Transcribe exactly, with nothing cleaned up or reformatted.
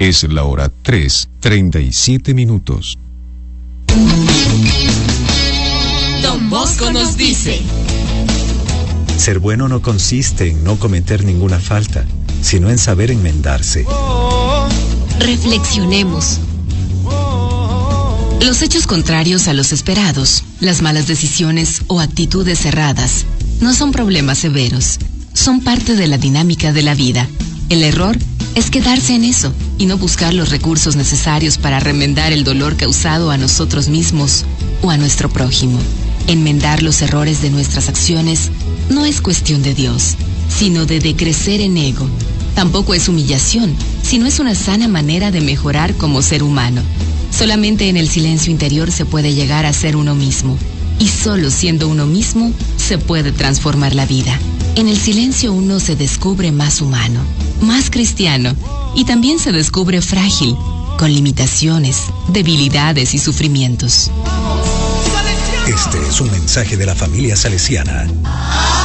Es la hora tres, treinta y siete minutos. Don Bosco nos dice: ser bueno no consiste en no cometer ninguna falta, sino en saber enmendarse. Reflexionemos. Los hechos contrarios a los esperados, las malas decisiones o actitudes cerradas, no son problemas severos, son parte de la dinámica de la vida. El error es quedarse en eso y no buscar los recursos necesarios para remendar el dolor causado a nosotros mismos o a nuestro prójimo. Enmendar los errores de nuestras acciones no es cuestión de Dios, sino de decrecer en ego. Tampoco es humillación, sino es una sana manera de mejorar como ser humano. Solamente en el silencio interior se puede llegar a ser uno mismo, y solo siendo uno mismo se puede transformar la vida. En el silencio uno se descubre más humano, más cristiano, y también se descubre frágil, con limitaciones, debilidades y sufrimientos. Este es un mensaje de la familia salesiana.